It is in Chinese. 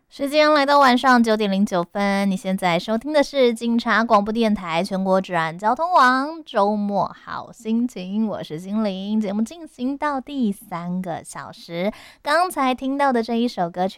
时间来到晚上9:09，你现在收听的是警察广播电台全国治安交通网周末好心情，我是心灵。节目进行到第3个小时，刚才听到的这一首歌曲